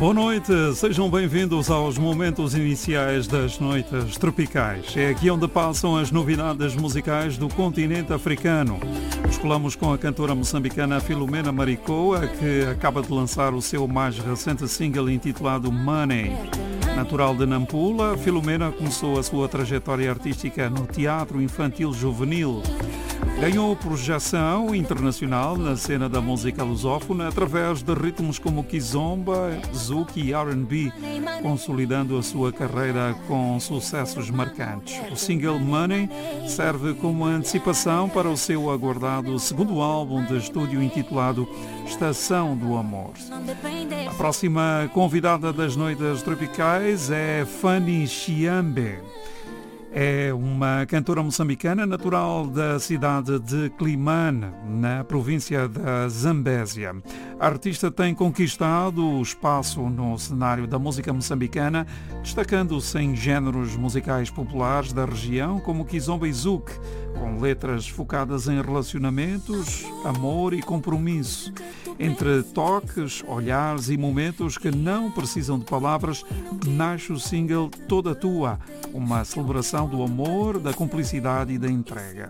Boa noite, sejam bem-vindos aos momentos iniciais das noites tropicais. É aqui onde passam as novidades musicais do continente africano. Escolamos com a cantora moçambicana Filomena Maricoa, que acaba de lançar o seu mais recente single intitulado Money. Natural de Nampula, Filomena começou a sua trajetória artística no teatro infantil juvenil. Ganhou projeção internacional na cena da música lusófona através de ritmos como kizomba, zouk e R&B, consolidando a sua carreira com sucessos marcantes. O single Money serve como antecipação para o seu aguardado segundo álbum de estúdio intitulado Estação do Amor. A próxima convidada das noites tropicais é Fanny Chiambe. É uma cantora moçambicana natural da cidade de Climane, na província da Zambésia. A artista tem conquistado o espaço no cenário da música moçambicana, destacando-se em géneros musicais populares da região, como kizomba e zouk, com letras focadas em relacionamentos, amor e compromisso. Entre toques, olhares e momentos que não precisam de palavras, nasce o single Toda Tua, uma celebração do amor, da cumplicidade e da entrega.